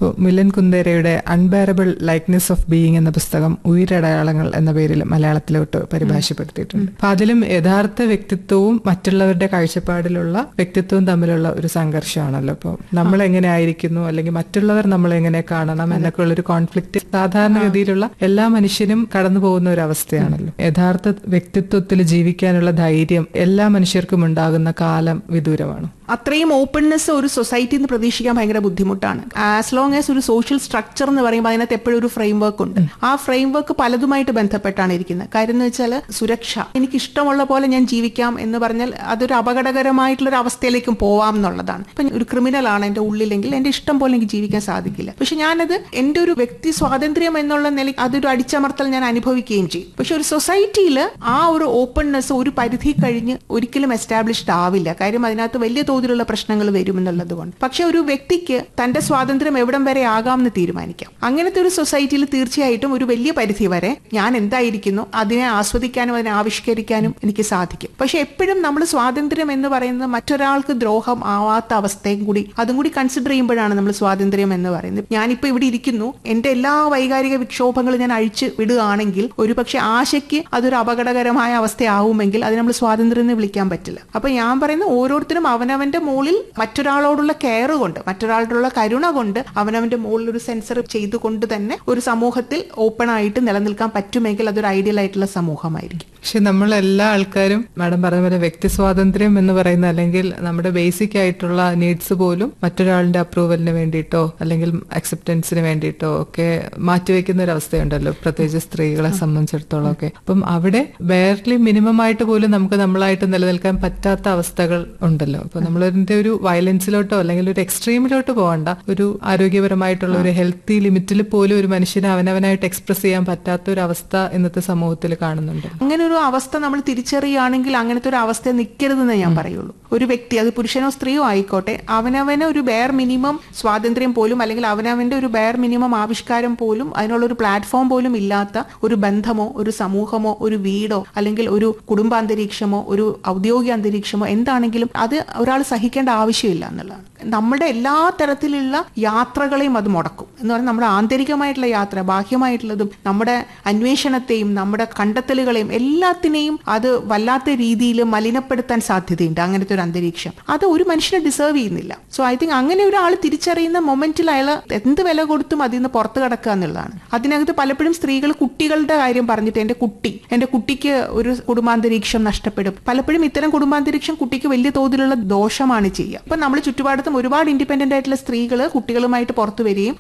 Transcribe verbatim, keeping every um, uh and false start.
Milan കുന്ദേരയുടെ unbearable likeness of being എന്ന പുസ്തകം ഉയരടയാളങ്ങൾ എന്ന പേരിൽ മലയാളത്തിലോട്ട് പരിഭാഷപ്പെടുത്തിയിട്ടുണ്ട്. അപ്പൊ അതിലും യഥാർത്ഥ വ്യക്തിത്വവും മറ്റുള്ളവരുടെ കാഴ്ചപ്പാടിലുള്ള വ്യക്തിത്വവും തമ്മിലുള്ള ഒരു സംഘർഷമാണല്ലോ. ഇപ്പോൾ നമ്മൾ എങ്ങനെ ആയിരിക്കുന്നു അല്ലെങ്കിൽ മറ്റുള്ളവർ നമ്മളെ എങ്ങനെ കാണണം എന്നൊക്കെ ഉള്ളൊരു കോൺഫ്ലിക്റ്റ് സാധാരണഗതിയിലുള്ള എല്ലാ മനുഷ്യരും കടന്നു പോകുന്ന ഒരു അവസ്ഥയാണല്ലോ. യഥാർത്ഥ വ്യക്തിത്വത്തിൽ ജീവിക്കാനുള്ള ധൈര്യം എല്ലാ മനുഷ്യർക്കും ഉണ്ടാകുന്ന കാലം വിദൂരമാണ്. അത്രയും ഓപ്പൺനെസ് ഒരു സൊസൈറ്റിയിൽ നിന്ന് പ്രതീക്ഷിക്കാൻ ഭയങ്കര ബുദ്ധിമുട്ടാണ്. ആസ് ലോങ് ആസ് ഒരു സോഷ്യൽ സ്ട്രക്ചർ എന്ന് പറയുമ്പോൾ അതിനകത്ത് എപ്പോഴും ഒരു ഫ്രെയിം വർക്ക് ഉണ്ട്. ആ ഫ്രെയിം വർക്ക് പലതുമായിട്ട് ബന്ധപ്പെട്ടാണ് ഇരിക്കുന്നത്. കാര്യം എന്ന് വെച്ചാൽ സുരക്ഷ, എനിക്ക് ഇഷ്ടമുള്ള പോലെ ഞാൻ ജീവിക്കാം എന്ന് പറഞ്ഞാൽ അതൊരു അപകടകരമായിട്ടുള്ള ഒരു അവസ്ഥയിലേക്കും പോവാം എന്നുള്ളതാണ്. ഇപ്പൊ ഒരു ക്രിമിനൽ ആണ് എന്റെ ഉള്ളിലെങ്കിൽ എന്റെ ഇഷ്ടം പോലെ എനിക്ക് ജീവിക്കാൻ സാധിക്കില്ല. പക്ഷെ ഞാനത് എന്റെ ഒരു വ്യക്തി സ്വാതന്ത്ര്യം എന്നുള്ള നിലയ്ക്ക് അതൊരു അടിച്ചമർത്തൽ ഞാൻ അനുഭവിക്കുകയും ചെയ്യും. പക്ഷെ ഒരു സൊസൈറ്റിയിൽ ആ ഒരു ഓപ്പൺനെസ് ഒരു പരിധി കഴിഞ്ഞ് ഒരിക്കലും എസ്റ്റാബ്ലിഷ്ഡ് ആവില്ല. കാര്യം അതിനകത്ത് വലിയ തോതിലുള്ള പ്രശ്നങ്ങൾ വരുമെന്നുള്ളത് കൊണ്ട്. പക്ഷെ ഒരു വ്യക്തിക്ക് തന്റെ സ്വാതന്ത്ര്യം എവിടം വരെ ആകാമെന്ന് തീരുമാനിക്കാം. അങ്ങനത്തെ ഒരു സൊസൈറ്റിയിൽ തീർച്ചയായിട്ടും ഒരു വലിയ പരിധി വരെ ഞാൻ എന്തായിരിക്കുന്നു അതിനെ ആസ്വദിക്കാനും അതിനെ ആവിഷ്കരിക്കാനും എനിക്ക് സാധിക്കും. പക്ഷെ എപ്പോഴും നമ്മൾ സ്വാതന്ത്ര്യം എന്ന് പറയുന്നത് മറ്റൊരാൾക്ക് ദ്രോഹം ആവാത്ത അവസ്ഥയും കൂടി അതും കൂടി കൺസിഡർ ചെയ്യുമ്പോഴാണ് നമ്മൾ സ്വാതന്ത്ര്യം എന്ന് പറയുന്നത്. ഞാനിപ്പോ ഇവിടെ ഇരിക്കുന്നു, എന്റെ എല്ലാ വൈകാരിക വിക്ഷോഭങ്ങളും ഞാൻ അഴിച്ചു വിടുകയാണെങ്കിൽ ഒരു പക്ഷെ ആശയ്ക്ക് അതൊരു അപകടകരമായ അവസ്ഥയാവുമെങ്കിൽ അത് നമ്മൾ സ്വാതന്ത്ര്യം എന്ന് വിളിക്കാൻ പറ്റില്ല. അപ്പൊ ഞാൻ പറയുന്നത് ഓരോരുത്തരും അവനവന്റെ മുകളിൽ മറ്റൊരാളോടുള്ള കെയർ കൊണ്ട്, മറ്റൊരാളോടുള്ള കരുണ കൊണ്ട് അവനവന്റെ മുകളിൽ ഒരു സെൻസർ ചെയ്തുകൊണ്ട് തന്നെ ഒരു സമൂഹത്തിൽ ഓപ്പൺ ആയിട്ട് നിലനിൽക്കാൻ പറ്റുമെങ്കിൽ അതൊരു ഐഡിയൽ ആയിട്ടുള്ള സമൂഹമായിരിക്കും. പക്ഷെ നമ്മൾ എല്ലാ ആൾക്കാരും മാഡം പറഞ്ഞ പോലെ വ്യക്തി സ്വാതന്ത്ര്യം എന്ന് പറയുന്ന അല്ലെങ്കിൽ നമ്മുടെ ബേസിക് ആയിട്ടുള്ള നീഡ്സ് പോലും മറ്റൊരാളുടെ അപ്രൂവലിന് വേണ്ടിയിട്ടോ അല്ലെങ്കിൽ അക്സെപ്റ്റൻസിന് വേണ്ടിയിട്ടോ ഒക്കെ മാറ്റിവെക്കുന്ന ഒരു അവസ്ഥയുണ്ടല്ലോ, പ്രത്യേകിച്ച് സ്ത്രീകളെ സംബന്ധിച്ചിടത്തോളം ഒക്കെ. അപ്പം അവിടെ ബെയർലി മിനിമം ആയിട്ട് പോലും നമുക്ക് നമ്മളായിട്ട് നിലനിൽക്കാൻ പറ്റാത്ത അവസ്ഥകൾ ഉണ്ടല്ലോ. അപ്പൊ നമ്മളതിന്റെ ഒരു വയലൻസിലോട്ടോ അല്ലെങ്കിൽ ഒരു എക്സ്ട്രീമിലോട്ട് പോകണ്ട, ഒരു ആരോഗ്യപരമായിട്ടുള്ള ഒരു ഹെൽത്തി ലിമിറ്റിൽ പോലും ഒരു മനുഷ്യനെ അവനവനായിട്ട് എക്സ്പ്രസ് ചെയ്യാൻ പറ്റാത്ത ഒരു അവസ്ഥ ഇന്നത്തെ സമൂഹത്തിൽ കാണുന്നുണ്ട്. അങ്ങനെ ഒരു അവസ്ഥ നമ്മൾ തിരിച്ചറിയുകയാണെങ്കിൽ അങ്ങനത്തെ ഒരു അവസ്ഥ നിൽക്കരുതെന്ന് ഞാൻ പറയുള്ളൂ. ഒരു വ്യക്തി, അത് പുരുഷനോ സ്ത്രീയോ ആയിക്കോട്ടെ, അവനവന് ഒരു ബെയർ മിനിമം സ്വാതന്ത്ര്യം പോലും അല്ലെങ്കിൽ അവനവന്റെ ഒരു ബെയർ മിനിമം ആവിഷ്കാരം പോലും അതിനുള്ള ഒരു പ്ലാറ്റ്ഫോം പോലും ഇല്ലാത്ത ഒരു ബന്ധമോ ഒരു സമൂഹമോ ഒരു വീടോ അല്ലെങ്കിൽ ഒരു കുടുംബാന്തരീക്ഷമോ ഒരു ഔദ്യോഗിക അന്തരീക്ഷമോ എന്താണെങ്കിലും അത് ഒരാൾ സഹിക്കേണ്ട ആവശ്യമില്ല എന്നുള്ളതാണ്. നമ്മുടെ എല്ലാ തരത്തിലുള്ള യാത്രകളെയും അത് മുടക്കും എന്ന് പറഞ്ഞാൽ നമ്മുടെ ആന്തരികമായിട്ടുള്ള യാത്ര, ബാഹ്യമായിട്ടുള്ളതും നമ്മുടെ അന്വേഷണത്തെയും നമ്മുടെ കണ്ടെത്തലുകളെയും എല്ലാത്തിനെയും അത് വല്ലാത്ത രീതിയിൽ മലിനപ്പെടുത്താൻ സാധ്യതയുണ്ട്. അങ്ങനത്തെ ഒരു അന്തരീക്ഷം അത് ഒരു മനുഷ്യനെ ഡിസേർവ് ചെയ്യുന്നില്ല. സോ ഐ തിങ്ക് അങ്ങനെ ഒരാൾ തിരിച്ചറിയുന്ന മൊമെന്റിൽ അയാൾ എന്ത് വില കൊടുത്തും അതിൽ നിന്ന് പുറത്ത് കിടക്കുക എന്നുള്ളതാണ്. അതിനകത്ത് പലപ്പോഴും സ്ത്രീകൾ കുട്ടികളുടെ കാര്യം പറഞ്ഞിട്ട് എന്റെ കുട്ടി എന്റെ കുട്ടിക്ക് ഒരു കുടുംബാന്തരീക്ഷം നഷ്ടപ്പെടും. പലപ്പോഴും ഇത്തരം കുടുംബാന്തരീക്ഷം കുട്ടിക്ക് വലിയ തോതിലുള്ള ദോഷമാണ് ചെയ്യുക. അപ്പൊ നമ്മൾ ചുറ്റുപാടത്തും ഒരുപാട് ഇൻഡിപെൻഡന്റ് ആയിട്ടുള്ള സ്ത്രീകൾ കുട്ടികളുമായിട്ട് പുറത്തു വരികയും